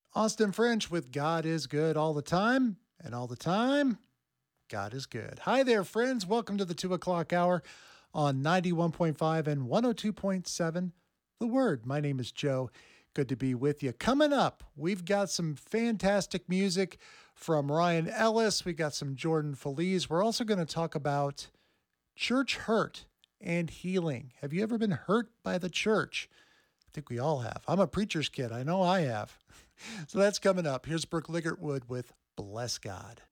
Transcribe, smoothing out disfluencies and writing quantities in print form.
Austin French with God is Good all the time, and all the time, God is good. Hi there, friends. Welcome to the 2 o'clock hour on 91.5 and 102.7. The Word. My name is Joe. Good to be with you. Coming up, we've got some fantastic music from Ryan Ellis. We got some Jordan Feliz. We're also going to talk about church hurt and healing. Have you ever been hurt by the church? I think we all have. I'm a preacher's kid. I know I have. So that's coming up. Here's Brooke Liggertwood with Bless God.